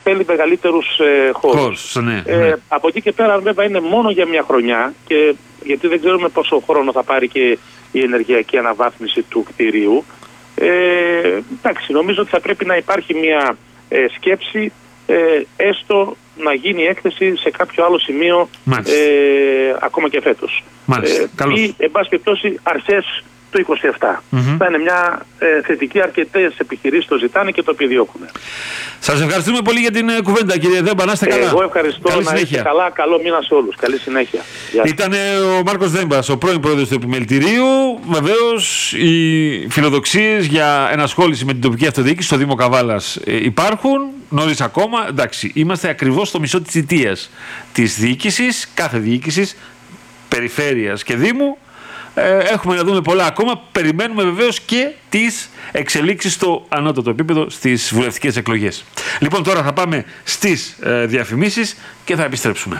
θέλει μεγαλύτερους χώρους. Ναι. Από εκεί και πέρα βέβαια είναι μόνο για μια χρονιά, και γιατί δεν ξέρουμε πόσο χρόνο θα πάρει και η ενεργειακή αναβάθμιση του κτηρίου. Εντάξει, νομίζω ότι θα πρέπει να υπάρχει μια σκέψη, έστω να γίνει έκθεση σε κάποιο άλλο σημείο, ακόμα και φέτος. Ή, εν πάση περιπτώσει, αρχές του 27. Θα είναι μια θετική, αρκετές επιχειρήσεις το ζητάνε και το επιδιώκουν. Σας ευχαριστούμε πολύ για την κουβέντα, κύριε Δέμπα. Να είστε καλά. Εγώ ευχαριστώ. Καλή να είστε καλά. Καλό μήνα σε όλους. Καλή συνέχεια. Ήταν ο Μάρκος Δέμπας, ο πρώην πρόεδρος του Επιμελητηρίου. Βεβαίως, οι φιλοδοξίες για ενασχόληση με την τοπική αυτοδιοίκηση στο Δήμο Καβάλας υπάρχουν. Νωρίς ακόμα. Εντάξει, είμαστε ακριβώς στο μισό της θητείας της διοίκησης, κάθε διοίκησης, περιφέρειας και Δήμου. Έχουμε να δούμε πολλά ακόμα. Περιμένουμε βεβαίως και τις εξελίξεις στο ανώτατο επίπεδο στις βουλευτικές εκλογές. Λοιπόν, τώρα θα πάμε στις διαφημίσεις και θα επιστρέψουμε.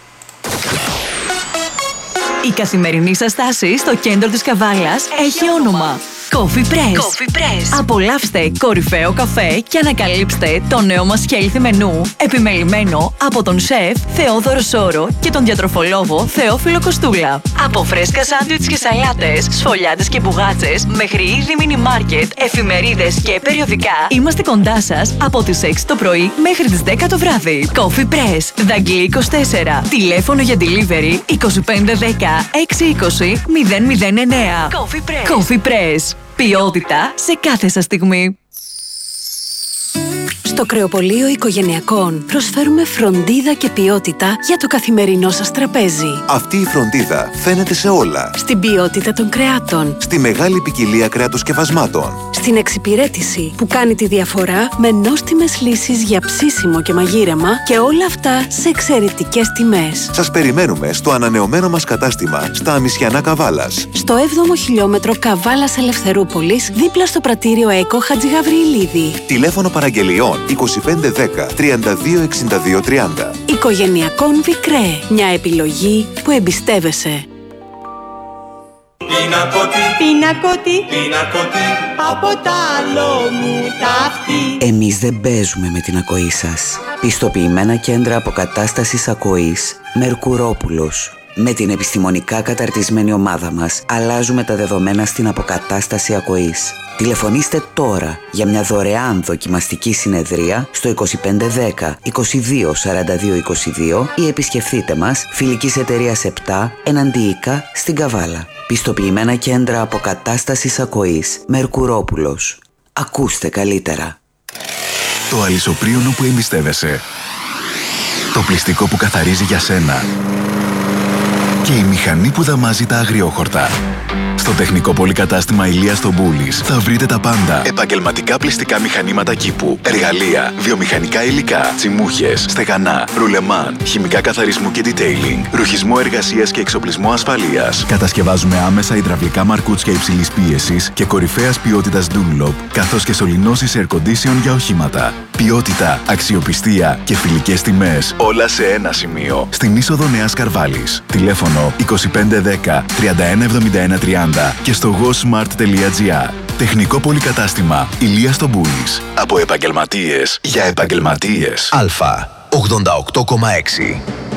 Η καθημερινή σας στάση στο κέντρο της Καβάλας έχει όνομα Coffee Press. Απολαύστε κορυφαίο καφέ και ανακαλύψτε το νέο μας healthy μενού, επιμελημένο από τον σεφ Θεόδωρο Σόρο και τον διατροφολόγο Θεόφιλο Κοστούλα. Από φρέσκα σάντουιτς και σαλάτες, σφολιάτες και μπουγάτσες, μέχρι είδη μίνι μάρκετ, εφημερίδες και περιοδικά, είμαστε κοντά σας από τις 6 το πρωί μέχρι τις 10 το βράδυ. Coffee Press, Δαγκλή 24. Τηλέφωνο για delivery 2510 620 009. Coffee Press. Ποιότητα σε κάθε σας στιγμή. Στο Κρεοπωλείο Οικογενειακών προσφέρουμε φροντίδα και ποιότητα για το καθημερινό σας τραπέζι. Αυτή η φροντίδα φαίνεται σε όλα. Στην ποιότητα των κρεάτων. Στη μεγάλη ποικιλία κρέατος-σκευασμάτων. Στην εξυπηρέτηση που κάνει τη διαφορά με νόστιμες λύσεις για ψήσιμο και μαγείρεμα, και όλα αυτά σε εξαιρετικές τιμές. Σας περιμένουμε στο ανανεωμένο μας κατάστημα στα Αμισιανά Καβάλας. Στο 7ο χιλιόμετρο Καβάλας Ελευθερούπολης, δίπλα στο πρατήριο ΕΚΟ Χατζηγαβριηλίδη. Τηλέφωνο παραγγελιών 2510 32 62 30. Οικογενειακών Βικρέ. Μια επιλογή που εμπιστεύεσαι. Πινακότι, από τα άλλο μου ταύτη. Εμείς δεν παίζουμε με την ακοή σας. Πιστοποιημένα κέντρα αποκατάστασης ακοής Μερκουρόπουλος. Με την επιστημονικά καταρτισμένη ομάδα μας αλλάζουμε τα δεδομένα στην αποκατάσταση ακοής. Τηλεφωνήστε τώρα για μια δωρεάν δοκιμαστική συνεδρία στο 2510 22 42 22 ή επισκεφθείτε μας Φιλικής Εταιρείας 7 Εναντίικα στην Καβάλα. Πιστοποιημένα κέντρα αποκατάστασης ακοής Μερκουρόπουλος. Ακούστε καλύτερα. Το αλυσοπρίωνο που εμπιστεύεσαι. Το πλυστικό που καθαρίζει για σένα. Και η μηχανή που δαμάζει τα αγριόχορτα. Στο τεχνικό πολυκατάστημα Ηλίας στο Μπούλης θα βρείτε τα πάντα. Επαγγελματικά πλυστικά μηχανήματα κήπου, εργαλεία, βιομηχανικά υλικά, τσιμούχες, στεγανά, ρουλεμάν, χημικά καθαρισμού και detailing, ρουχισμό εργασίας και εξοπλισμό ασφαλείας. Κατασκευάζουμε άμεσα υδραυλικά μαρκούτσια υψηλής πίεσης και κορυφαίας ποιότητας Dunlop, καθώς και σωληνώσεις air condition για οχήματα. Ποιότητα, αξιοπιστία και φιλικές τιμές. Όλα σε ένα σημείο. Στην είσοδο Νέας Καρβάλης. Τηλέφωνο 2510 3171 30 και στο gosmart.gr. Τεχνικό πολυκατάστημα Ηλίας στο Μπούλης. Από επαγγελματίες για επαγγελματίες. Α 88,6.